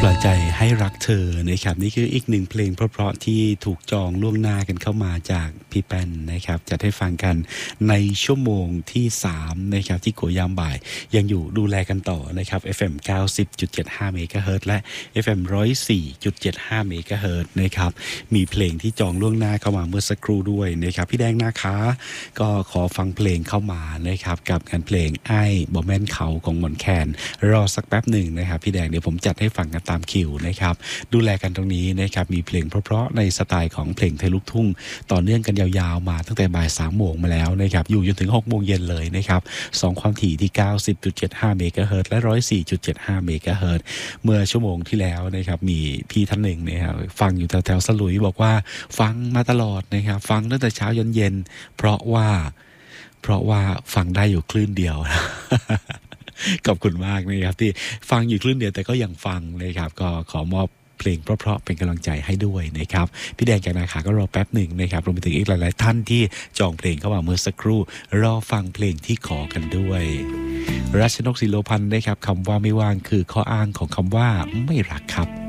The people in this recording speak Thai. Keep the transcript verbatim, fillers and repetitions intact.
ปล่อยใจให้รักเธอนะครับนี่คืออีกหนึ่งเพลงเพราะๆที่ถูกจองล่วงหน้ากันเข้ามาจากพี่แป้นนะครับจะได้ฟังกันในชั่วโมงที่สามนะครับที่โกยามบ่ายยังอยู่ดูแลกันต่อนะครับ เอฟ เอ็ม เก้าสิบจุดเจ็ดห้า เมกะเฮิรตซ์และ เอฟ เอ็ม หนึ่งร้อยสี่จุดเจ็ดห้า เมกะเฮิรตซ์นะครับมีเพลงที่จองล่วงหน้าเข้ามาเมื่อสักครู่ด้วยนะครับพี่แดงนะคะก็ขอฟังเพลงเข้ามานะครับกับงานเพลงไอ้บ่แม่นเขาของหมอนแคนรอสักแป๊บหนึ่งนะครับพี่แดงเดี๋ยวผมจัดให้ฟังกันตามคิวนะครับดูแลกันตรงนี้นะครับมีเพลงเพราะๆในสไตล์ของเพลงไทยลูกทุ่งต่อเนื่องกันยาวๆมาตั้งแต่บ่ายสามโมงมาแล้วนะครับอยู่จนถึงหกโมงเย็นเลยนะครับสองความถี่ที่ เก้าสิบจุดเจ็ดห้า เมกะเฮิรตซ์และ หนึ่งร้อยสี่จุดเจ็ดห้า เมกะเฮิรตซ์เมื่อชั่วโมงที่แล้วนะครับมีพี่ท่านหนึ่งนะครับฟังอยู่แถวๆสลุยบอกว่าฟังมาตลอดนะครับฟังตั้งแต่เช้ายันเย็นเพราะว่าเพราะว่าฟังได้อยู่คลื่นเดียว ขอบคุณมากนะครับที่ฟังอยู่คลื่นเดียวแต่ก็ยังฟังนะครับก็ขอมอบเพลงเพราะๆเป็นกำลังใจให้ด้วยนะครับพี่แดงจากนาขาก็รอแป๊บหนึ่งนะครับรวมไปถึงอีกหลายๆท่านที่จองเพลงเข้ามาเมื่อสักครู่รอฟังเพลงที่ขอกันด้วยรัชนกศิโลพันธ์นะครับคำว่าไม่ว่างคือข้ออ้างของคำว่าไม่รักครับ